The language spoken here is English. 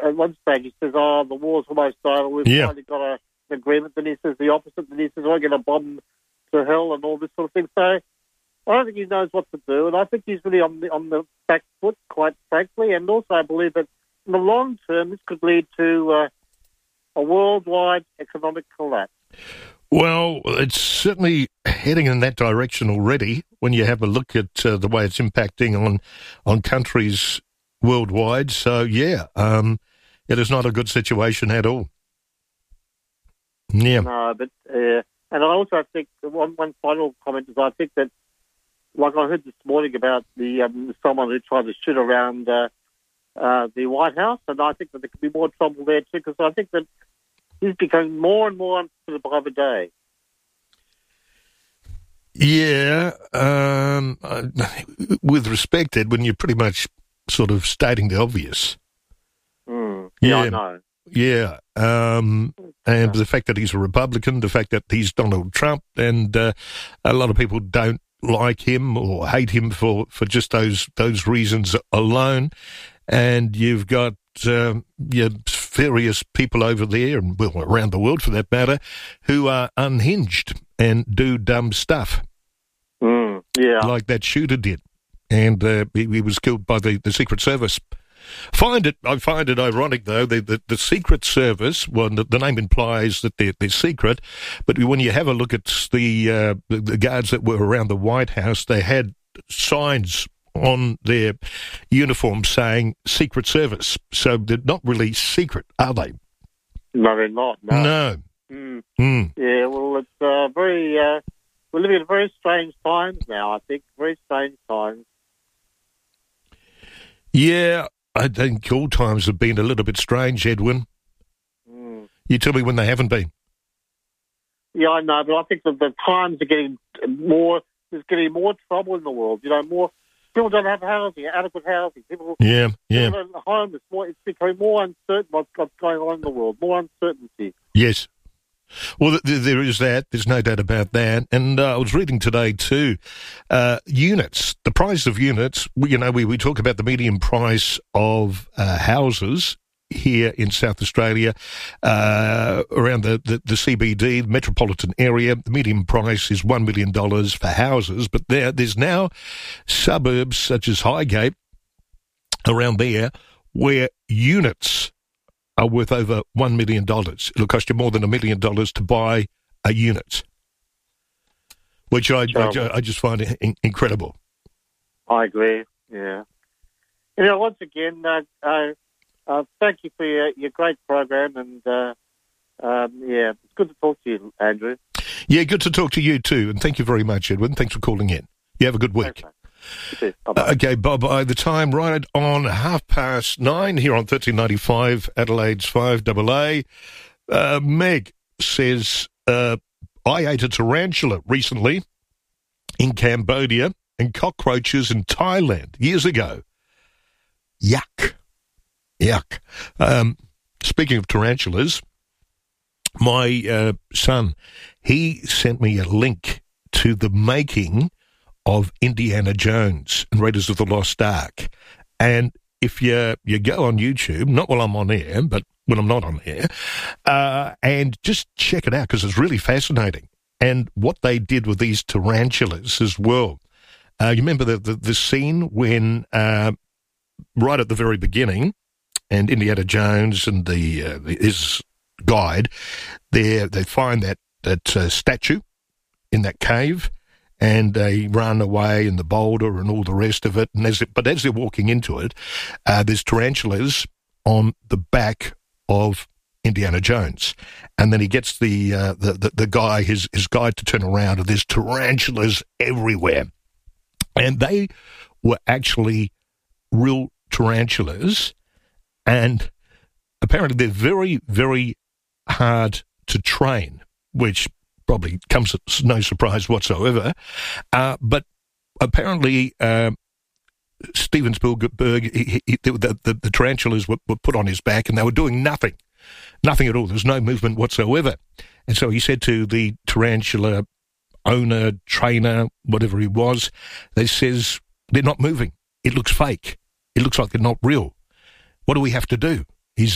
at one stage he says, the war's almost over, we've finally got an agreement. Then he says the opposite. Then he says, we're going to bomb to hell and all this sort of thing. So I don't think he knows what to do, and I think he's really on the back foot, quite frankly. And also I believe that in the long term this could lead to a worldwide economic collapse. Well, it's certainly heading in that direction already when you have a look at the way it's impacting on countries worldwide. So, it is not a good situation at all. Yeah. No, but, and I also think one final comment is I think that, like I heard this morning about someone who tried to shoot around the White House, and I think that there could be more trouble there too, because I think that he's becoming more and more unsuitable by the day. Yeah. With respect, Edwin, you're pretty much sort of stating the obvious. Yeah, I know. Yeah. And the fact that he's a Republican, the fact that he's Donald Trump, and a lot of people don't like him or hate him for just those reasons alone. And you've got various people over there, and well, around the world for that matter, who are unhinged and do dumb stuff. Like that shooter did. And he was killed by the Secret Service. I find it ironic, though, the Secret Service, well, the name implies that they're secret, but when you have a look at the guards that were around the White House, they had signs on their uniform saying Secret Service. So they're not really secret, are they? No, they're not. No. Yeah, well, it's we're living in very strange times now, I think. Very strange times. Yeah, I think all times have been a little bit strange, Edwin. You tell me when they haven't been. Yeah, I know, but I think that the times are getting more. There's getting more trouble in the world. More people don't have adequate housing. People are homeless. It's becoming more uncertain what's going on in the world. More uncertainty. Yes. Well, there is that. There's no doubt about that. And I was reading today too, units, the price of units. We talk about the median price of houses here in South Australia, around the CBD, the metropolitan area. The median price is $1 million for houses, but there's now suburbs such as Highgate around there where units are worth over $1 million. It'll cost you more than $1 million to buy a unit, which I just find incredible. I agree, yeah. Once again, thank you for your great program, and it's good to talk to you, Andrew. Yeah, good to talk to you too, and thank you very much, Edwin. Thanks for calling in. You have a good week. Okay, bye-bye. Okay, bye-bye. The time right on 9:30 here on 1395 Adelaide's 5AA. Meg says, I ate a tarantula recently in Cambodia and cockroaches in Thailand years ago. Yuck. Speaking of tarantulas, my son, he sent me a link to the making of Indiana Jones and Raiders of the Lost Ark. And if you go on YouTube, not while I'm on air, but when I'm not on air, and just check it out because it's really fascinating. And what they did with these tarantulas as well. You remember the scene when, right at the very beginning, and Indiana Jones and his guide, they find that statue in that cave, and they run away and the boulder and all the rest of it. And as they're walking into it, there's tarantulas on the back of Indiana Jones, and then he gets the guy, his guide, to turn around, and there's tarantulas everywhere, and they were actually real tarantulas, and apparently they're very, very hard to train, which probably comes as no surprise whatsoever. But apparently, Steven Spielberg, the tarantulas were put on his back, and they were doing nothing at all. There was no movement whatsoever. And so he said to the tarantula owner, trainer, whatever he was, they says, they're not moving. It looks fake. It looks like they're not real. What do we have to do?